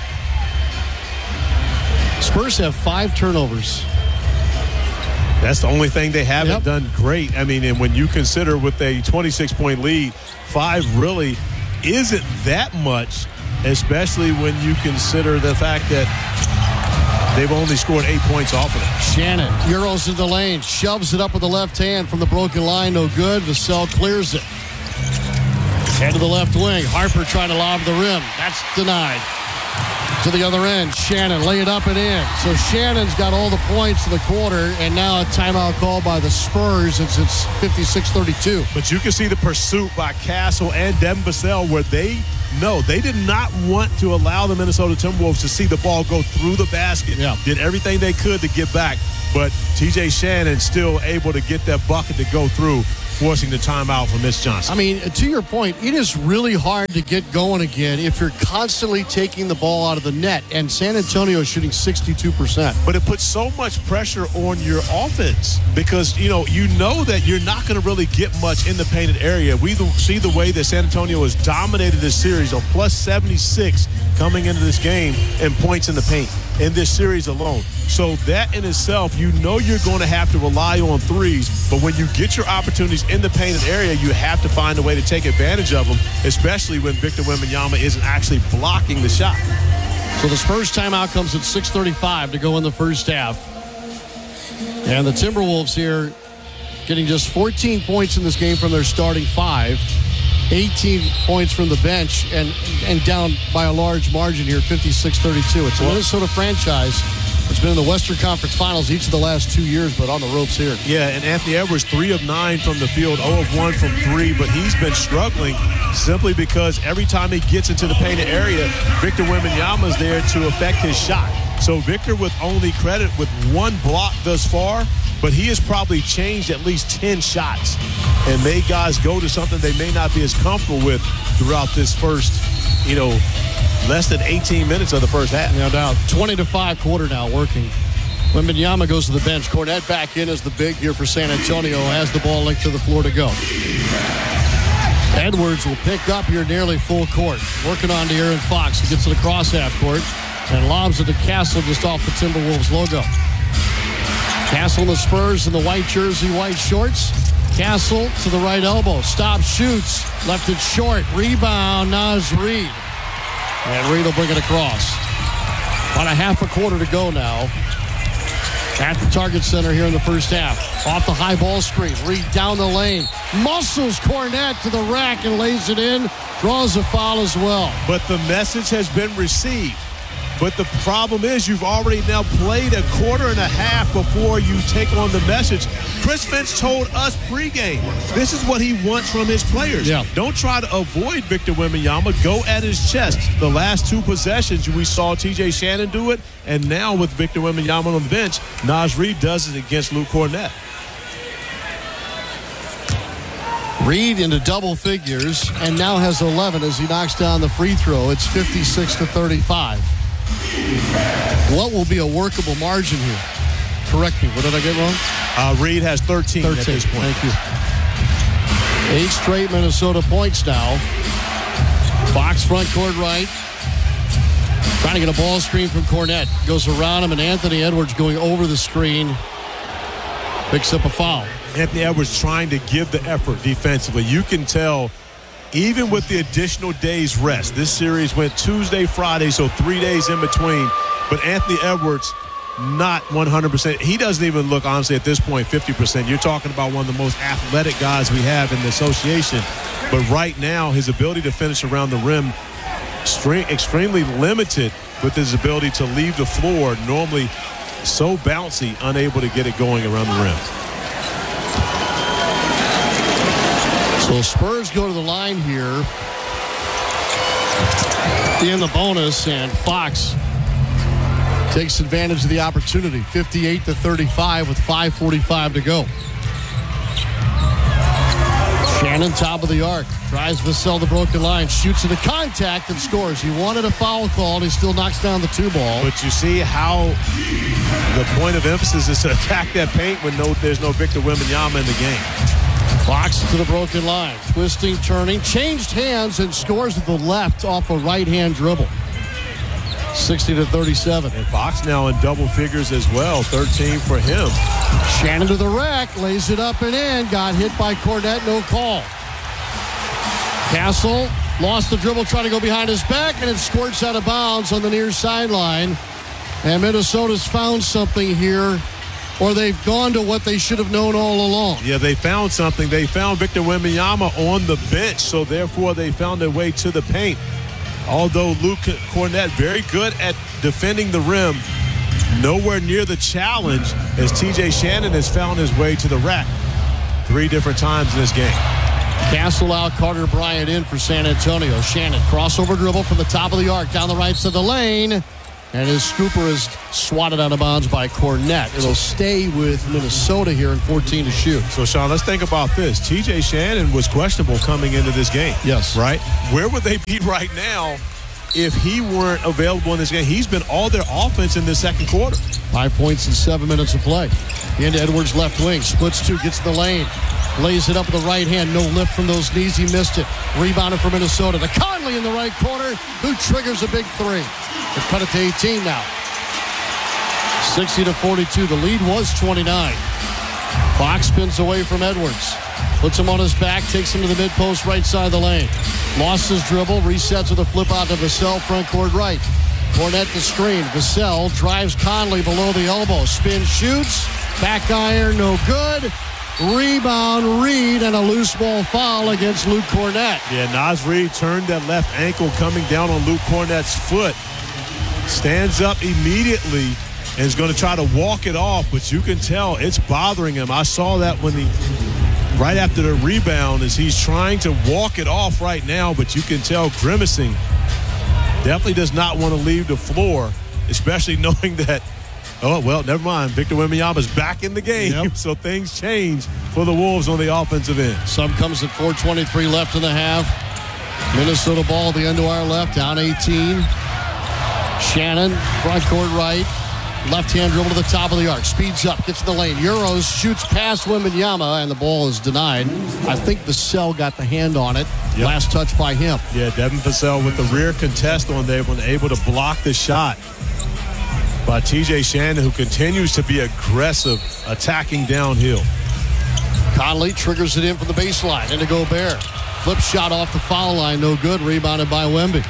Spurs have 5 turnovers. That's the only thing they haven't done great. I mean, and when you consider with a 26-point lead, 5 really isn't that much, especially when you consider the fact that they've only scored 8 points off of it. Shannon Euros in the lane, shoves it up with the left hand from the broken line, no good. Vassell clears it. Head to the left wing. Harper trying to lob the rim. That's denied. To the other end, Shannon lay it up and in. So Shannon's got all the points in the quarter, and now a timeout call by the Spurs. It's 56-32. But you can see the pursuit by Castle and Devin Vassell where they did not want to allow the Minnesota Timberwolves to see the ball go through the basket. Yeah. Did everything they could to get back, but TJ Shannon still able to get that bucket to go through, forcing the timeout for Mitch Johnson. I mean, to your point, it is really hard to get going again if you're constantly taking the ball out of the net, and San Antonio is shooting 62%. But it puts so much pressure on your offense because, you know that you're not going to really get much in the painted area. We see the way that San Antonio has dominated this series of plus 76 coming into this game in points in the paint in this series alone. So that in itself, you're going to have to rely on threes, but when you get your opportunities in the painted area, you have to find a way to take advantage of them, especially when Victor Wembanyama isn't actually blocking the shot. So the Spurs timeout comes at 6:35 to go in the first half. And the Timberwolves here getting just 14 points in this game from their starting five, 18 points from the bench, and down by a large margin here, 56-32. It's a Minnesota franchise that's been in the Western Conference Finals each of the last 2 years, but on the ropes here. Yeah, and Anthony Edwards, 3 of 9 from the field, 0 of 1 from 3, but he's been struggling simply because every time he gets into the painted area, Victor Wembanyama is there to affect his shot. So Victor with only credit with 1 block thus far, but he has probably changed at least 10 shots and made guys go to something they may not be as comfortable with throughout this first, less than 18 minutes of the first half. No doubt. 20-5 quarter now working. Wembanyama goes to the bench. Cornette back in as the big here for San Antonio, has the ball linked to the floor to go. Edwards will pick up here nearly full court. Working on to Aaron Fox, who gets to the cross half court and lobs it to Castle just off the Timberwolves logo. Castle and the Spurs in the white jersey, white shorts. Castle to the right elbow. Stops, shoots. Left it short. Rebound, Naz Reid. And Reid will bring it across. About a half a quarter to go now. At the Target Center here in the first half. Off the high ball screen. Reid down the lane. Muscles Cornette to the rack and lays it in. Draws a foul as well. But the message has been received. But the problem is you've already now played a quarter and a half before you take on the message. Chris Finch told us pregame, this is what he wants from his players. Yeah. Don't try to avoid Victor Wembanyama. Go at his chest. The last 2 possessions, we saw TJ Shannon do it, and now with Victor Wembanyama on the bench, Naz Reid does it against Luke Cornette. Reid into double figures and now has 11 as he knocks down the free throw. It's 56-35. What will be a workable margin here? Correct me. What did I get wrong? Reid has 13 at this point. Thank you. 8 straight Minnesota points now. Fox front court right. Trying to get a ball screen from Cornette. Goes around him, and Anthony Edwards going over the screen. Picks up a foul. Anthony Edwards trying to give the effort defensively. You can tell, even with the additional day's rest, this series went Tuesday, Friday, so 3 days in between. But Anthony Edwards, not 100%. He doesn't even look, honestly, at this point, 50%. You're talking about one of the most athletic guys we have in the association. But right now, his ability to finish around the rim, extremely limited with his ability to leave the floor, normally so bouncy, unable to get it going around the rim. So Spurs go to the line here in the bonus, and Fox takes advantage of the opportunity. 58-35 with 5:45 to go. Shannon, top of the arc, drives Vassell the broken line, shoots into contact and scores. He wanted a foul call, and he still knocks down the 2 ball. But you see how the point of emphasis is to attack that paint when there's no Victor Wembanyama in the game. Fox to the broken line, twisting, turning, changed hands, and scores with the left off a right-hand dribble. 60-37. And Fox now in double figures as well, 13 for him. Shannon to the rack, lays it up and in, got hit by Cornette, no call. Castle lost the dribble, trying to go behind his back, and it squirts out of bounds on the near sideline. And Minnesota's found something here, or they've gone to what they should have known all along. Yeah, they found something. They found Victor Wembanyama on the bench, so therefore they found their way to the paint. Although Luke Cornett, very good at defending the rim, nowhere near the challenge as TJ Shannon has found his way to the rack 3 different times in this game. Castle out, Carter Bryant in for San Antonio. Shannon, crossover dribble from the top of the arc, down the right side of the lane. And his scooper is swatted out of bounds by Cornett. It'll stay with Minnesota here in 14 to shoot. So, Sean, let's think about this. TJ Shannon was questionable coming into this game. Yes. Right? Where would they be right now if he weren't available in this game? He's been all their offense in the second quarter. 5 points in 7 minutes of play. Into Edwards' left wing. Splits 2, gets in the lane. Lays it up with the right hand. No lift from those knees. He missed it. Rebounded for Minnesota. To Conley in the right corner, who triggers a big 3. They've cut it to 18 now. 60 to 42. The lead was 29. Fox spins away from Edwards. Puts him on his back. Takes him to the mid-post right side of the lane. Lost his dribble. Resets with a flip out to Vassell. Front court right. Cornett the screen. Vassell drives Conley below the elbow. Spin, shoots. Back iron, no good. Rebound, Reed, and a loose ball foul against Luke Cornett. Yeah, Naz Reid turned that left ankle coming down on Luke Cornett's foot. Stands up immediately and is going to try to walk it off, but you can tell it's bothering him. I saw that when right after the rebound as he's trying to walk it off right now, but you can tell grimacing. Definitely does not want to leave the floor, especially knowing that, oh, well, never mind. Victor Wembanyama's back in the game, yep. So things change for the Wolves on the offensive end. Sub comes at 4:23 left in the half. Minnesota ball the end to our left, down 18. Shannon, front court right. Left-hand dribble to the top of the arc. Speeds up, gets in the lane. Euros, shoots past Wembanyama, and the ball is denied. I think Vassell got the hand on it. Yep. Last touch by him. Yeah, Devin Vassell with the rear contest on there, when able to block the shot by TJ Shannon, who continues to be aggressive, attacking downhill. Conley triggers it in from the baseline. Into Gobert. Flip shot off the foul line, no good. Rebounded by Wemby.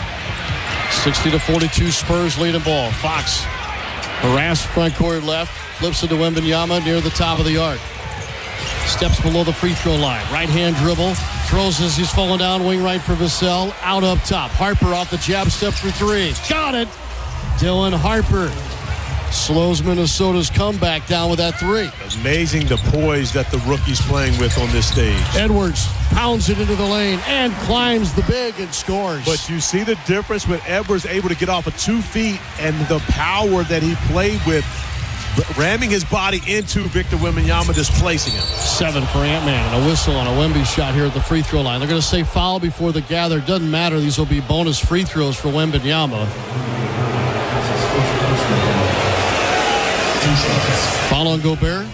60 to 42, Spurs leading ball. Fox harassed front court left. Flips it to Wembanyama near the top of the arc. Steps below the free throw line. Right hand dribble. Throws as he's falling down. Wing right for Vassell. Out up top. Harper off the jab step for 3. Got it. Dylan Harper slows Minnesota's comeback down with that 3. Amazing the poise that the rookie's playing with on this stage. Edwards pounds it into the lane and climbs the big and scores. But you see the difference when Edwards able to get off of 2 feet and the power that he played with, ramming his body into Victor Wembanyama, displacing him. 7 for Ant-Man and a whistle on a Wemby shot here at the free throw line. They're going to say foul before the gather. Doesn't matter. These will be bonus free throws for Wembanyama. Foul on Gobert?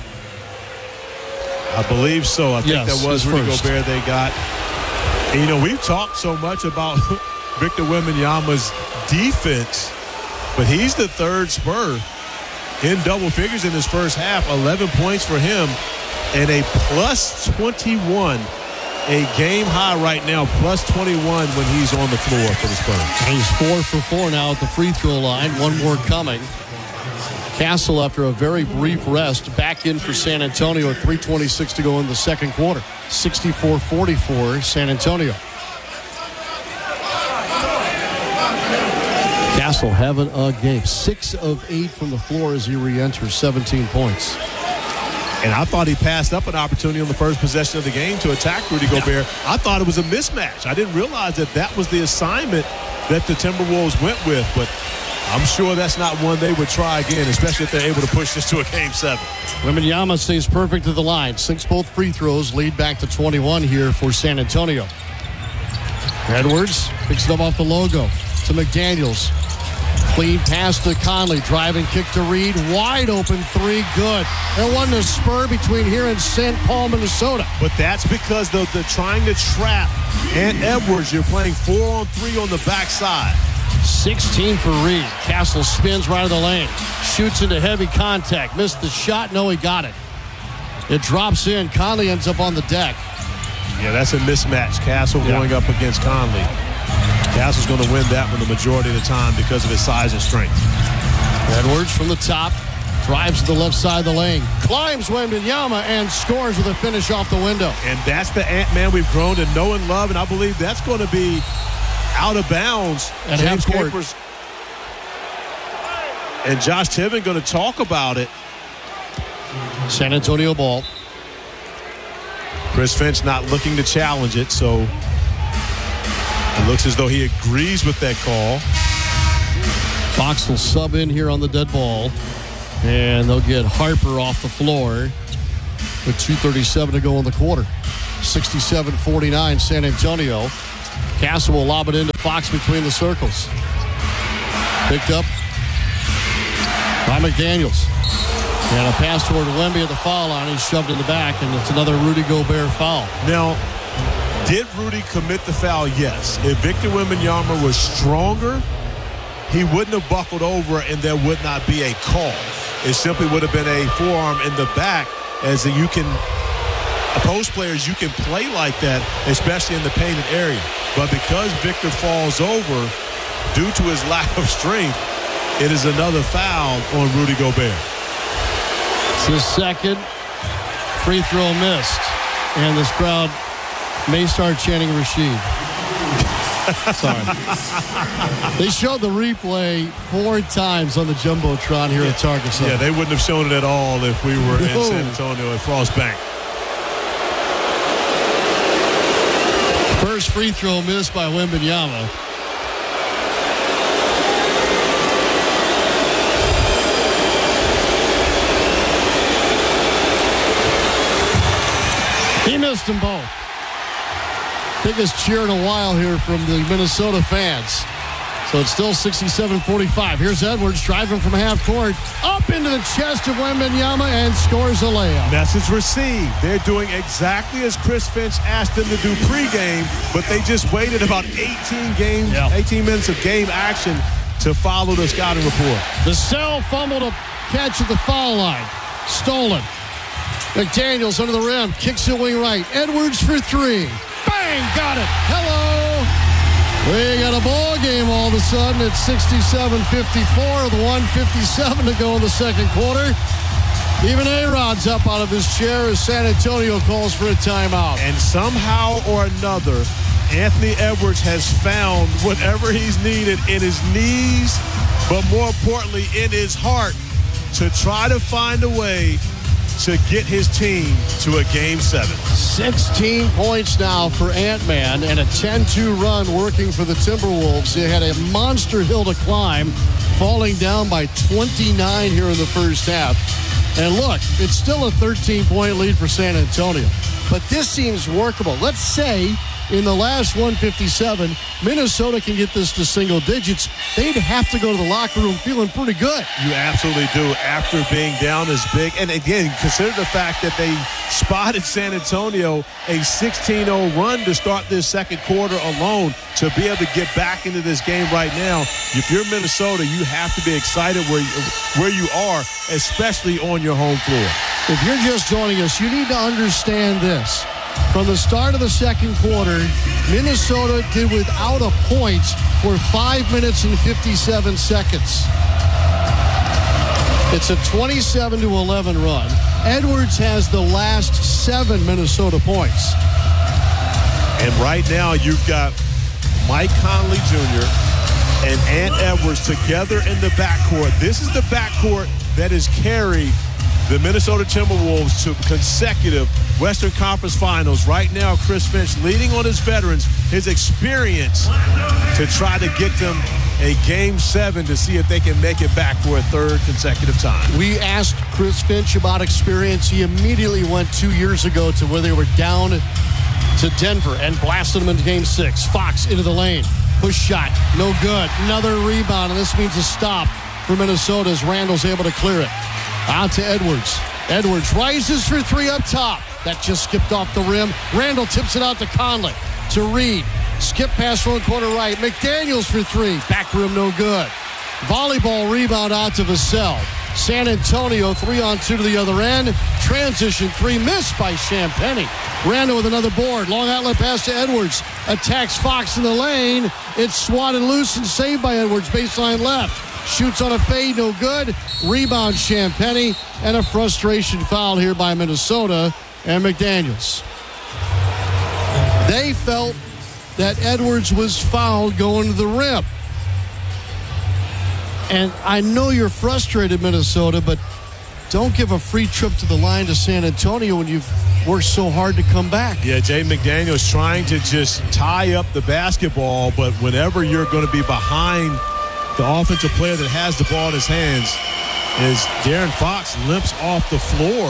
I believe so. I think yes, that was Rudy Gobert they got. And, you know, we've talked so much about Victor Wembanyama's defense, but he's the third Spur in double figures in his first half. 11 points for him and a plus 21. A game high right now, plus 21 when he's on the floor for the Spurs. He's 4 for 4 now at the free throw line. One more coming. Castle, after a very brief rest, back in for San Antonio at 3:26 to go in the second quarter. 64-44 San Antonio. Castle having a game. 6 of 8 from the floor as he re-enters, 17 points. And I thought he passed up an opportunity on the first possession of the game to attack Rudy Gobert. I thought it was a mismatch. I didn't realize that was the assignment that the Timberwolves went with, but I'm sure that's not one they would try again, especially if they're able to push this to a Game 7. Wembanyama stays perfect at the line. Sinks both free throws, lead back to 21 here for San Antonio. Edwards picks it up off the logo to McDaniels. Clean pass to Conley. Driving kick to Reed. Wide open 3. Good. There wasn't a spur between here and St. Paul, Minnesota. But that's because they're trying to trap Ant Edwards. You're playing 4-on-3 on the backside. 16 for Reed. Castle spins right of the lane. Shoots into heavy contact. Missed the shot. No, he got it. It drops in. Conley ends up on the deck. Yeah, that's a mismatch. Castle going up against Conley. Castle's going to win that one the majority of the time because of his size and strength. Edwards from the top. Drives to the left side of the lane. Climbs Wembanyama and scores with a finish off the window. And that's the Ant-Man we've grown to know and love. And I believe that's going to be out of bounds. At half court. And Josh Tiven going to talk about it. San Antonio ball. Chris Finch not looking to challenge it, so it looks as though he agrees with that call. Fox will sub in here on the dead ball, and they'll get Harper off the floor with 2:37 to go in the quarter. 67-49 San Antonio. Castle will lob it into Fox between the circles. Picked up by McDaniels. And a pass toward Wemby at the foul line. He's shoved in the back, and it's another Rudy Gobert foul. Now, did Rudy commit the foul? Yes. If Victor Wembanyama was stronger, he wouldn't have buckled over, and there would not be a call. It simply would have been a forearm in the back, as you can, post players, you can play like that, especially in the painted area. But because Victor falls over, due to his lack of strength, it is another foul on Rudy Gobert. It's his second free throw missed. And this crowd may start chanting Rasheed. Sorry. They showed the replay 4 times on the Jumbotron here at Target Center. Yeah, they wouldn't have shown it at all if we were in San Antonio at Frost Bank. First free throw missed by Wembanyama. He missed them both. Biggest cheer in a while here from the Minnesota fans. So it's still 67-45. Here's Edwards driving from half court up into the chest of Wembanyama and scores a layup. Message received. They're doing exactly as Chris Finch asked them to do pregame, but they just waited about 18 minutes of game action to follow the scouting report. Vassell fumbled a catch at the foul line. Stolen. McDaniels under the rim. Kicks it wing right. Edwards for three. Bang! Got it. Hello. We got a ball game all of a sudden. It's 67-54 with 1:57 to go in the second quarter. Even A-Rod's up out of his chair as San Antonio calls for a timeout. And somehow or another, Anthony Edwards has found whatever he's needed in his knees, but more importantly in his heart, to try to find a way to get his team to a Game 7. 16 points now for Ant-Man and a 10-2 run working for the Timberwolves. They had a monster hill to climb, falling down by 29 here in the first half. And look, it's still a 13-point lead for San Antonio. But this seems workable. Let's say in the last 157, Minnesota can get this to single digits. They'd have to go to the locker room feeling pretty good. You absolutely do after being down as big. And again, consider the fact that they spotted San Antonio a 16-0 run to start this second quarter alone. To be able to get back into this game right now, if you're Minnesota, you have to be excited where you are, especially on your home floor. If you're just joining us, you need to understand this. From the start of the second quarter, Minnesota did without a point for 5 minutes and 57 seconds. It's a 27-11 run. Edwards has the last 7 Minnesota points. And right now you've got Mike Conley Jr. and Ant Edwards together in the backcourt. This is the backcourt that has carried the Minnesota Timberwolves to consecutive Western Conference Finals. Right now, Chris Finch leading on his veterans, his experience to try to get them a Game 7 to see if they can make it back for a third consecutive time. We asked Chris Finch about experience. He immediately went 2 years ago to where they were down to Denver and blasted them into Game 6. Fox into the lane. Push shot. No good. Another rebound, and this means a stop for Minnesota as Randall's able to clear it. Out to Edwards. Edwards rises for three up top. That just skipped off the rim. Randall tips it out to Conley. To Reed. Skip pass front corner right. McDaniels for three. Back rim no good. Volleyball rebound out to Vassell. San Antonio 3-on-2 to the other end. Transition 3 missed by Champagnie. Randall with another board. Long outlet pass to Edwards. Attacks Fox in the lane. It's swatted loose and saved by Edwards. Baseline left. Shoots on a fade, no good. Rebound Champagnie. And a frustration foul here by Minnesota and McDaniels. They felt that Edwards was fouled going to the rim. And I know you're frustrated, Minnesota, but don't give a free trip to the line to San Antonio when you've worked so hard to come back. Yeah, Jay McDaniels trying to just tie up the basketball, but whenever you're going to be behind the offensive player that has the ball in his hands, as De'Aaron Fox limps off the floor.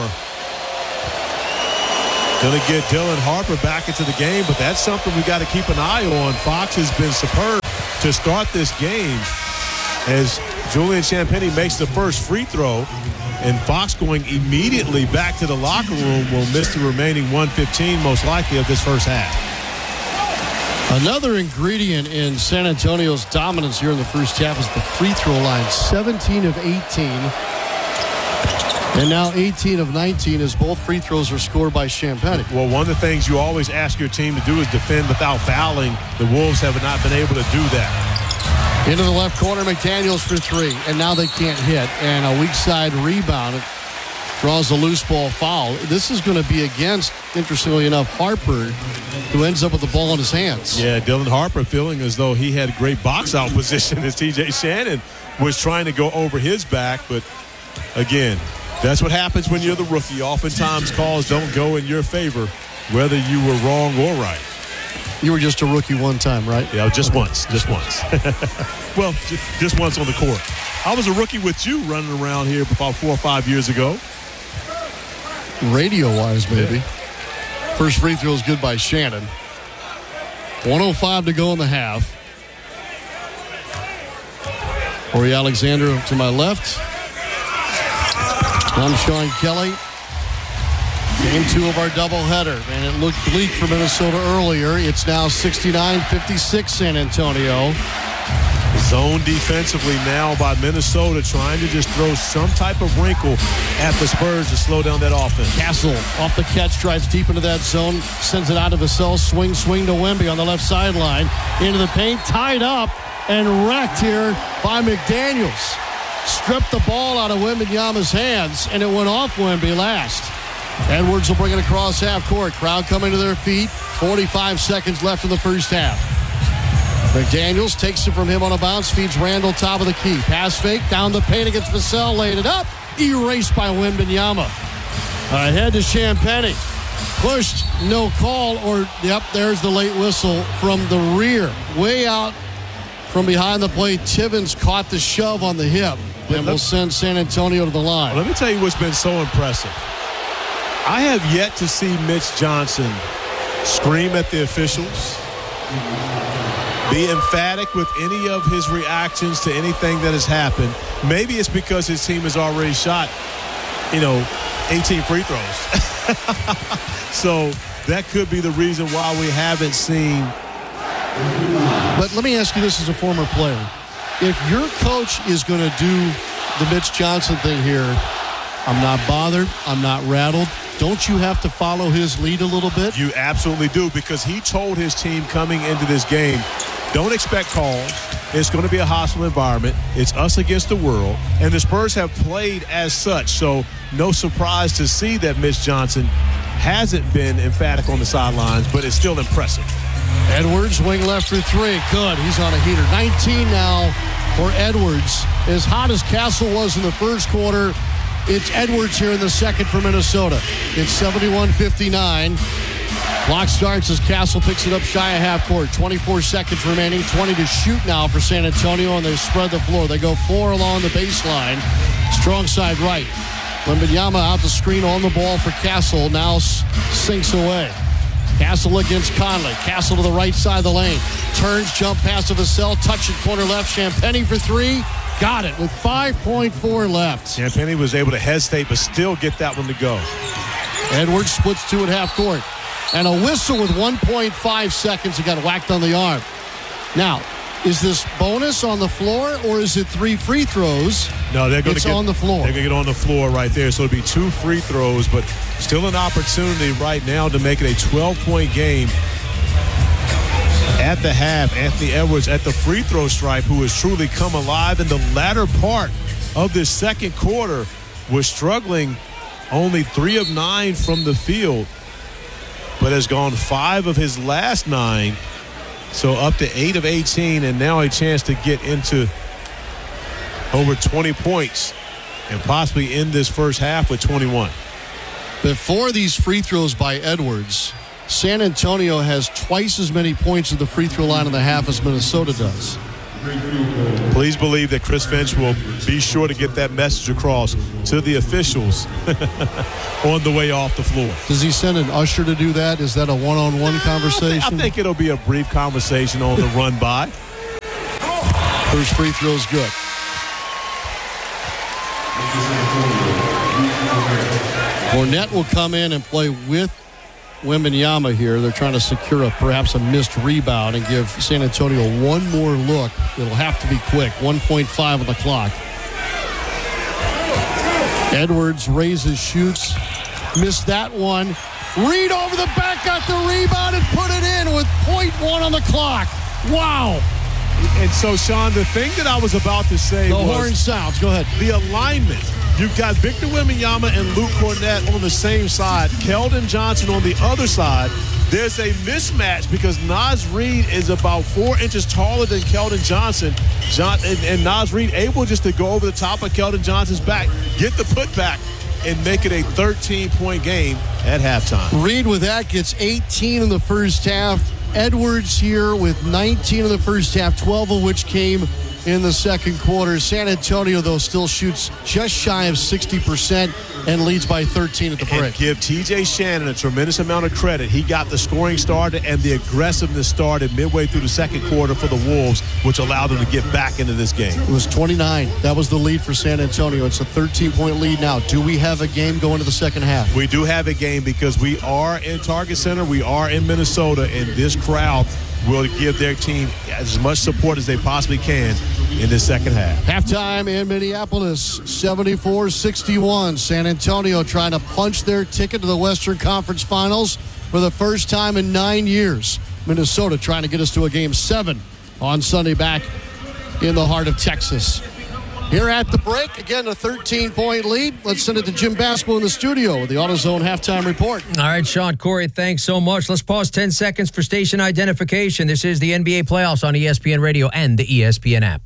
Going to get Dylan Harper back into the game, but that's something we got to keep an eye on. Fox has been superb to start this game as Julian Champagnie makes the first free throw, and Fox going immediately back to the locker room will miss the remaining 1:15 most likely of this first half. Another ingredient in San Antonio's dominance here in the first half is the free throw line. 17 of 18. And now 18 of 19 as both free throws are scored by Champagnie. Well, one of the things you always ask your team to do is defend without fouling. The Wolves have not been able to do that. Into the left corner, McDaniels for three. And now they can't hit. And a weak side rebound. It draws a loose ball foul. This is going to be against, interestingly enough, Harper, who ends up with the ball in his hands. Yeah, Dylan Harper feeling as though he had great box-out position as T.J. Shannon was trying to go over his back. But, again, that's what happens when you're the rookie. Oftentimes calls don't go in your favor, whether you were wrong or right. You were just a rookie one time, right? Yeah, just once. Well, just once on the court. I was a rookie with you running around here about 4 or 5 years ago. Radio-wise, maybe. Yeah. First free throw is good by Shannon. 1:05 to go in the half. Corey Alexander to my left. I'm Sean Kelly. Game 2 of our doubleheader, and it looked bleak for Minnesota earlier. It's now 69-56 San Antonio. Zone defensively now by Minnesota, trying to just throw some type of wrinkle at the Spurs to slow down that offense. Castle off the catch, drives deep into that zone, sends it out of Vassell. Swing to Wemby on the left sideline. Into the paint, tied up and wrecked here by McDaniels. Stripped the ball out of Wembanyama's hands, and it went off Wemby last. Edwards will bring it across half court. Crowd coming to their feet. 45 seconds left in the first half. McDaniels takes it from him on a bounce, feeds Randall top of the key. Pass fake, down the paint against Vassell, laid it up. Erased by Wembanyama. Ahead to Champagnie. Pushed, no call, or, yep, there's the late whistle from the rear. Way out from behind the plate, Tivins caught the shove on the hip and will send San Antonio to the line. Well, let me tell you what's been so impressive. I have yet to see Mitch Johnson scream at the officials, be emphatic with any of his reactions to anything that has happened. Maybe it's because his team has already shot, 18 free throws. So that could be the reason why we haven't seen. But let me ask you this as a former player. If your coach is going to do the Mitch Johnson thing here, I'm not bothered, I'm not rattled. Don't you have to follow his lead a little bit? You absolutely do, because he told his team coming into this game, don't expect calls. It's going to be a hostile environment. It's us against the world. And the Spurs have played as such. So no surprise to see that Mitch Johnson hasn't been emphatic on the sidelines, but it's still impressive. Edwards, wing left for three. Good. He's on a heater. 19 now for Edwards. As hot as Castle was in the first quarter, it's Edwards here in the second for Minnesota. It's 71-59. Clock starts as Castle picks it up shy of half court. 24 seconds remaining. 20 to shoot now for San Antonio, and they spread the floor. They go 4 along the baseline. Strong side right. Wembanyama out the screen on the ball for Castle. Now sinks away. Castle against Conley. Castle to the right side of the lane. Turns, jump pass to Vassell. Touch it, corner left. Champagnie for three. Got it with 5.4 left. Champagnie was able to hesitate but still get that one to go. Edwards splits 2 at half court. And a whistle with 1.5 seconds. He got whacked on the arm. Now, Is this bonus on the floor, or is it 3 free throws? No, they're going to get on the floor. They're going to get on the floor right there. So it'll be 2 free throws, but still an opportunity right now to make it a 12-point game. At the half, Anthony Edwards at the free throw stripe, who has truly come alive in the latter part of this second quarter, was struggling, only 3 of 9 from the field, but has gone 5 of his last 9. So up to 8 of 18, and now a chance to get into over 20 points and possibly end this first half with 21. Before these free throws by Edwards, San Antonio has twice as many points at the free throw line in the half as Minnesota does. Please believe that Chris Finch will be sure to get that message across to the officials on the way off the floor. Does he send an usher to do that? Is that a one-on-one conversation? I think it'll be a brief conversation on the run by. First free throw's good. Fournette will come in and play with Wembanyama here. They're trying to secure perhaps a missed rebound and give San Antonio one more look. It'll have to be quick. 1.5 on the clock. Edwards raises, shoots, missed that one. Reed over the back, got the rebound and put it in with 0.1 on the clock. Wow. And so, Sean, the thing that I was about to say the was... The horn sounds. Go ahead. The alignment. You've got Victor Wembanyama and Luke Kornet on the same side. Keldon Johnson on the other side. There's a mismatch because Naz Reid is about 4 inches taller than Keldon Johnson. And Naz Reid able just to go over the top of Keldon Johnson's back, get the putback, and make it a 13-point game at halftime. Reid with that gets 18 in the first half. Edwards here with 19 in the first half, 12 of which came in the second quarter. San Antonio, though, still shoots just shy of 60% and leads by 13 at the break. And give T.J. Shannon a tremendous amount of credit. He got the scoring started and the aggressiveness started midway through the second quarter for the Wolves, which allowed them to get back into this game. It was 29. That was the lead for San Antonio. It's a 13-point lead now. Do we have a game going to the second half? We do have a game because we are in Target Center. We are in Minnesota, and this crowd will give their team as much support as they possibly can in this second half. Halftime in Minneapolis, 74-61. San Antonio trying to punch their ticket to the Western Conference Finals for the first time in 9 years. Minnesota trying to get us to a Game 7 on Sunday back in the heart of Texas. Here at the break, again, a 13-point lead. Let's send it to Jim Basketball in the studio with the AutoZone halftime report. All right, Sean, Corey, thanks so much. Let's pause 10 seconds for station identification. This is the NBA playoffs on ESPN Radio and the ESPN app.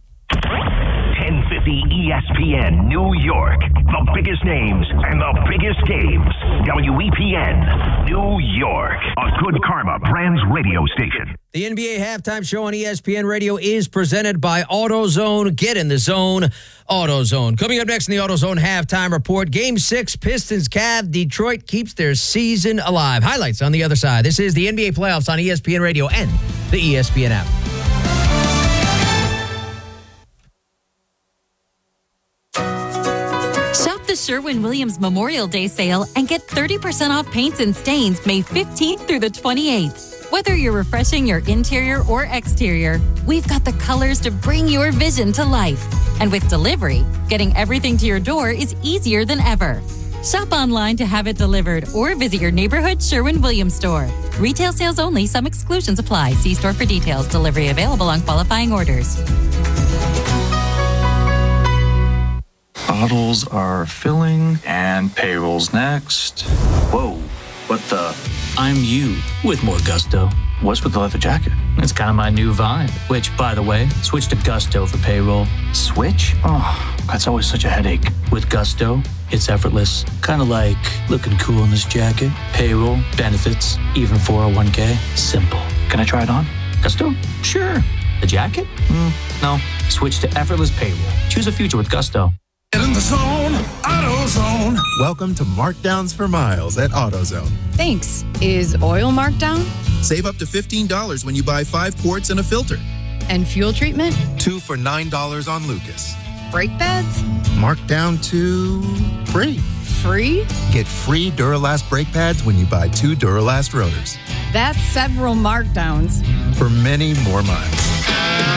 1050 ESPN New York. The biggest names and the biggest games. WEPN New York. A Good Karma Brands radio station. The NBA halftime show on ESPN Radio is presented by AutoZone. Get in the zone, AutoZone. Coming up next in the AutoZone halftime report, Game 6, Pistons Cavs. Detroit keeps their season alive. Highlights on the other side. This is the NBA playoffs on ESPN Radio and the ESPN app. Shop the Sherwin-Williams Memorial Day sale and get 30% off paints and stains May 15th through the 28th. Whether you're refreshing your interior or exterior, we've got the colors to bring your vision to life. And with delivery, getting everything to your door is easier than ever. Shop online to have it delivered or visit your neighborhood Sherwin-Williams store. Retail sales only. Some exclusions apply. See store for details. Delivery available on qualifying orders. Bottles are filling and payroll's next. Whoa, what the? I'm you with more gusto. What's with the leather jacket? It's kind of my new vibe, which, by the way, switch to Gusto for payroll. Switch? Oh, that's always such a headache. With Gusto, it's effortless. Kind of like looking cool in this jacket. Payroll, benefits, even 401k. Simple. Can I try it on? Gusto? Sure. The jacket? No. Switch to effortless payroll. Choose a future with Gusto. Get in the zone, AutoZone. Welcome to Markdowns for Miles at AutoZone. Thanks. Is oil marked down? Save up to $15 when you buy 5 quarts and a filter. And fuel treatment? 2 for $9 on Lucas. Brake pads? Marked down to free. Free? Get free Duralast brake pads when you buy 2 Duralast rotors. That's several markdowns. For many more miles.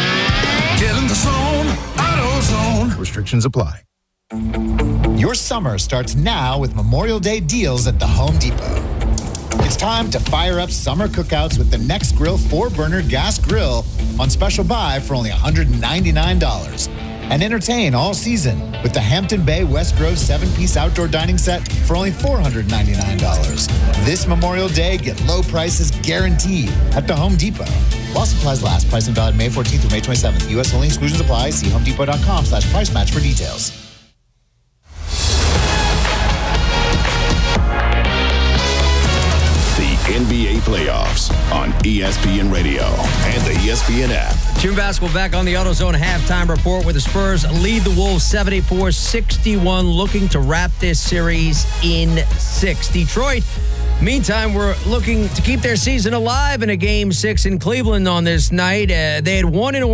Restrictions apply. Your summer starts now with Memorial Day deals at the Home Depot. It's time to fire up summer cookouts with the Next Grill 4-burner gas grill on special buy for only $199. And entertain all season with the Hampton Bay West Grove 7-piece outdoor dining set for only $499. This Memorial Day, get low prices guaranteed at the Home Depot. While supplies last, pricing valid May 14th through May 27th. U.S. only, exclusions apply. See homedepot.com/price match for details. NBA playoffs on ESPN Radio and the ESPN app. June basketball back on the AutoZone halftime report where the Spurs lead the Wolves 74-61, looking to wrap this series in 6. Detroit, meantime, we're looking to keep their season alive in a Game 6 in Cleveland on this night. They had won in